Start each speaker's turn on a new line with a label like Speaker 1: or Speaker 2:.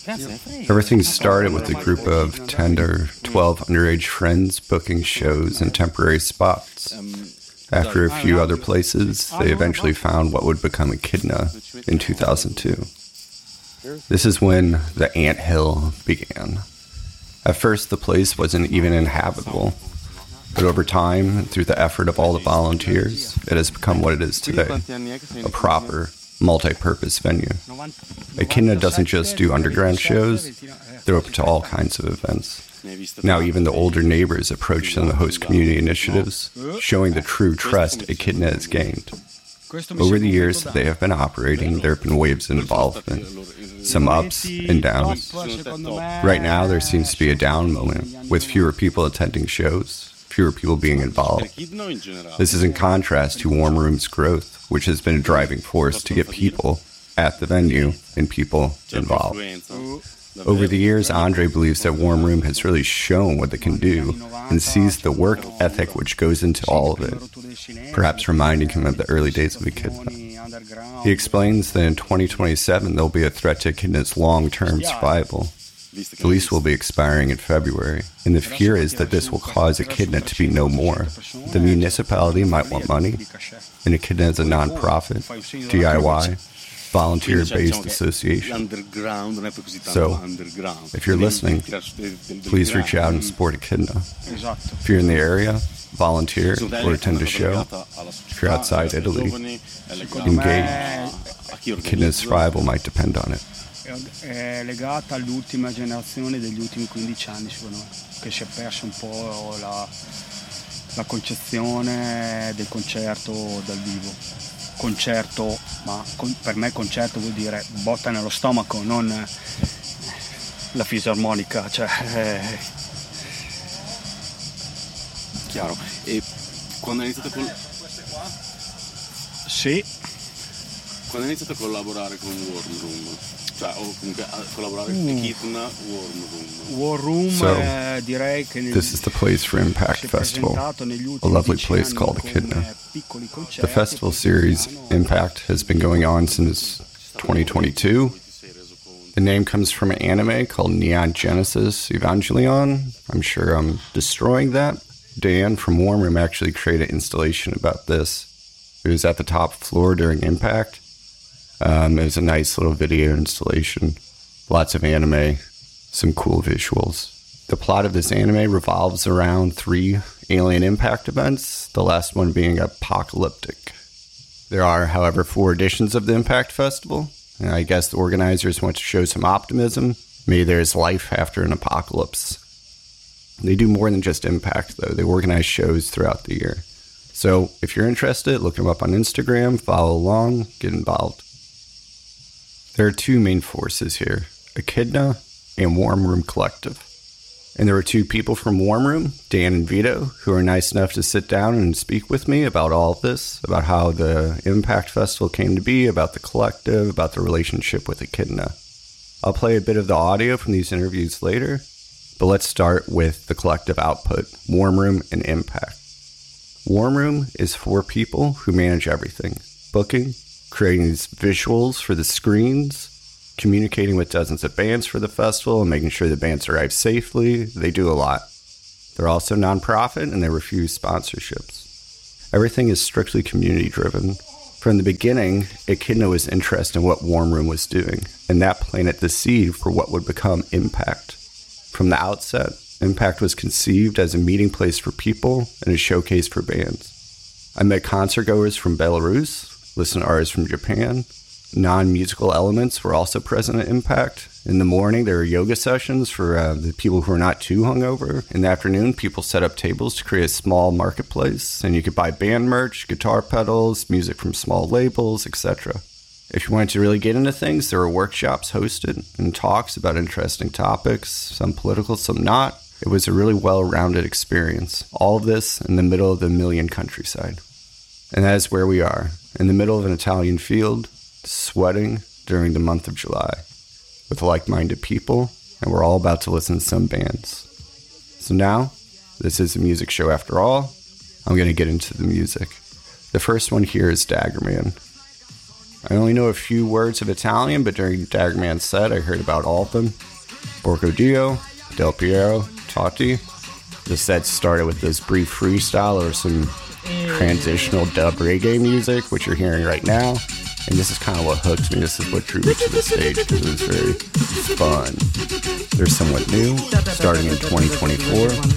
Speaker 1: Everything started with a group of 10 or 12 underage friends booking shows in temporary spots. After a few other places, they eventually found what would become Echidna in 2002. This is when the Anthill began. At first, the place wasn't even inhabitable, but over time, and through the effort of all the volunteers, it has become what it is today, a proper, multi-purpose venue. Echidna doesn't just do underground shows, they're open to all kinds of events. Now even the older neighbors approach some of the host community initiatives, showing the true trust Echidna has gained. Over the years they have been operating, there have been waves of involvement, some ups and downs. Right now there seems to be a down moment, with fewer people attending shows, fewer people being involved. This is in contrast to Warm Room's growth, which has been a driving force to get people at the venue and people involved. Over the years, Andre believes that Warm Room has really shown what it can do and sees the work ethic which goes into all of it, perhaps reminding him of the early days of Echidna. He explains that in 2027 there'll be a threat to Echidna's long-term survival. The lease will be expiring in February, and the fear is that this will cause Echidna to be no more. The municipality might want money, and Echidna is a non-profit, DIY, volunteer-based association. So, if you're listening, please reach out and support Echidna. If you're in the area, volunteer or attend a show. If you're outside Italy, engage. Echidna's survival might depend on it.
Speaker 2: È legata all'ultima generazione degli ultimi 15 anni, secondo me, che si è perso un po' la concezione del concerto dal vivo. Concerto, ma per me concerto vuol dire botta nello stomaco, non la fisarmonica, cioè
Speaker 3: chiaro. E quando hai iniziato con
Speaker 2: Sì.
Speaker 3: Quando hai iniziato a collaborare con Warm Room? Cioè, o comunque a collaborare con Echidna,
Speaker 2: Warm Room, direi che
Speaker 1: this is the place for Impact Festival, a lovely place called Echidna. The festival series, Impact, has been going on since 2022. The name comes from an anime called Neon Genesis Evangelion. I'm sure I'm destroying that. Dan from Warm Room actually created an installation about this. It was at the top floor during Impact. It was a nice little video installation. Lots of anime, some cool visuals. The plot of this anime revolves around 3 Alien Impact events, the last one being apocalyptic. There are, however, 4 editions of the Impact Festival, and I guess the organizers want to show some optimism. Maybe there's life after an apocalypse. They do more than just Impact, though. They organize shows throughout the year. So if you're interested, look them up on Instagram, follow along, get involved. There are 2 main forces here, Echidna and Warm Room Collective. And there were 2 people from Warm Room, Dan and Vito, who were nice enough to sit down and speak with me about all of this, about how the Impact Festival came to be, about the collective, about the relationship with Echidna. I'll play a bit of the audio from these interviews later, but let's start with the collective output, Warm Room and Impact. Warm Room is 4 people who manage everything, booking, creating these visuals for the screens, communicating with dozens of bands for the festival and making sure the bands arrive safely. They do a lot. They're also nonprofit and they refuse sponsorships. Everything is strictly community driven. From the beginning, Echidna was interested in what Warm Room was doing, and that planted the seed for what would become Impact. From the outset, Impact was conceived as a meeting place for people and a showcase for bands. I met concertgoers from Belarus, listened to artists from Japan. Non-musical elements were also present at Impact. In the morning, there were yoga sessions for the people who are not too hungover. In the afternoon, people set up tables to create a small marketplace, and you could buy band merch, guitar pedals, music from small labels, etc. If you wanted to really get into things, there were workshops hosted and talks about interesting topics, some political, some not. It was a really well-rounded experience. All of this in the middle of the million countryside. And that is where we are, in the middle of an Italian field, sweating during the month of July, with like-minded people, and we're all about to listen to some bands. So now, this is a music show after all. I'm going to get into the music. The first one here is Daggerman. I only know a few words of Italian, but during Daggerman's set, I heard about all of them. Porco Dio, Del Piero, Totti. The set started with this brief freestyle or some transitional dub reggae music, which you're hearing right now. And this is kind of what hooked me. This is what drew me to the stage because it was very fun. They're somewhat new, starting in 2024.